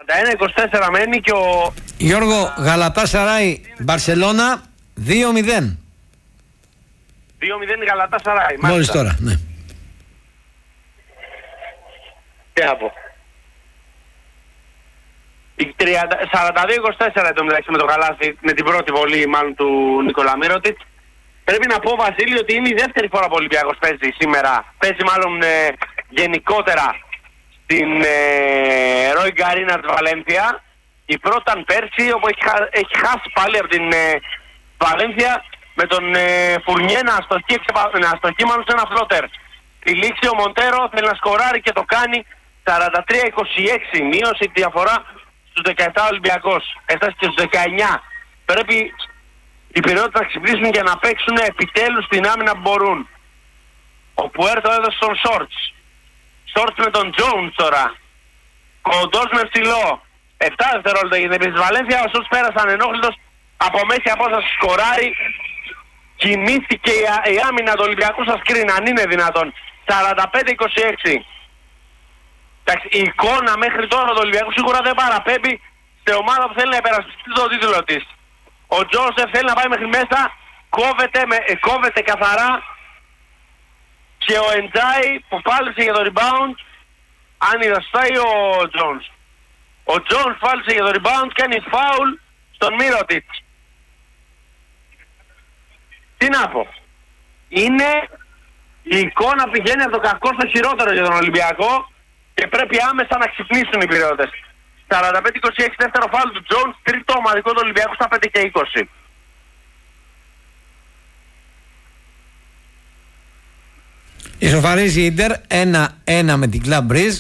41-24 μένει και ο... Γιώργο, Γαλατάσαράι Μπαρσελόνα 2-0. 2-0 Γαλατάσαράι. Μόλις τώρα, ναι. Τι να πω. 42-24 το μεταξύ με το καλάθι, με την πρώτη βολή μάλλον του Νικολά Μύρωτιτς. Πρέπει να πω, Βασίλη, ότι είναι η δεύτερη φορά που ο Ολυμπιακός παίζει σήμερα. Παίζει μάλλον γενικότερα στην Ρόι Γκαρίνα της Βαλένθια. Η πρώτη ήταν πέρσι, όπου έχει χάσει πάλι από την Βαλένθια με τον Φουρνιέ να αστοχεί μάλλον σε ένα φλότερ. Τη λήξη ο Μοντέρο θέλει να σκοράρει και το κάνει. 43-26, μείωσε τη διαφορά στους 17 Ολυμπιακός. Έφτασε και στους 19. Πρέπει οι Πειραιώτες να ξυπνήσουν και να παίξουν επιτέλους την άμυνα που μπορούν. Ο Πουέρτο έδωσε τον Σόρτς. Σόρτς με τον Τζόουνς τώρα. Κοντός με ψηλό. 7 δευτερόλεπτα για την επίθεση Βαλένθια. Ο Σόρτς πέρασε ανενόχλητος από μέση απόσταση σκοράρει. Κοιμήθηκε η άμυνα του Ολυμπιακού στα σκριν, αν είναι δυνατόν. 45-26. Εντάξει, η εικόνα μέχρι τώρα του Ολυμπιακού σίγουρα δεν παραπέμπει σε ομάδα που θέλει να υπερασπιστεί τον τίτλο της. Ο Τζόσεφ θέλει να πάει μέχρι μέσα, κόβεται καθαρά και ο Εντζάι που πάλεψε για το rebound, αν είδαστάει ο Τζόνς. Ο Τζόνς πάλεψε για το rebound, κάνει φάουλ στον Μύρωτιτς. Τι να πω. Είναι η εικόνα πηγαίνει από το κακό στο χειρότερο για τον Ολυμπιακό και πρέπει άμεσα να ξυπνήσουν οι Πειραιώτες. 45-26 δεύτερο φάουλ του Τζόνς, τρίτο ομαδικό του Ολυμπιακού στα 5 και 20. Ισοφαρίζει η Ίντερ 1-1 με την Club Breeze.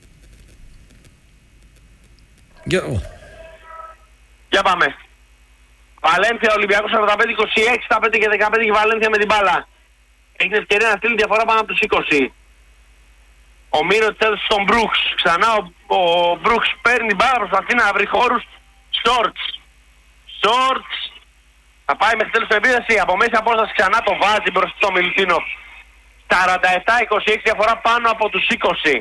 Για πάμε. Βαλένθια Ολυμπιακός 45-26, στα 5 και 15 και Βαλένθια με την μπάλα. Έχει την ευκαιρία να στείλει διαφορά πάνω από τους 20. Ο Μύρωτς έδωσε στον Μπρούξ. Ξανά ο Μπρούξ παίρνει μπάλα, προσπαθεί να βρει χώρους. Σόρτς. Θα πάει μέχρι τέλος την επίθεση. Από μέση απόσταση ξανά το βάζει μπροστά στο Μιλουτίνοφ. 47-26 διαφορά πάνω από τους 20.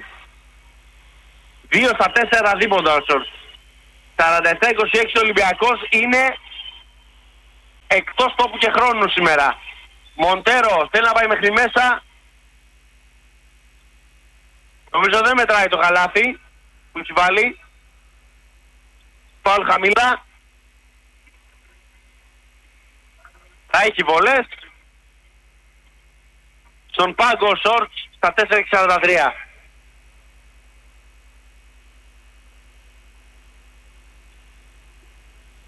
2 στα 4 δίποτα ο Σόρτς. 47-26 Ολυμπιακός είναι εκτός τόπου και χρόνου σήμερα. Μοντέρο θέλει να πάει μέχρι μέσα. Νομίζω δεν μετράει το καλάθι που έχει βάλει. Φάουλ χαμηλά. Θα έχει βολές. Στον πάγκο ο Σόρτς στα 4-43.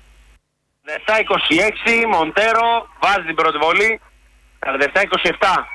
Δευτά 26, Μοντέρο βάζει την πρώτη βολή. 47-27.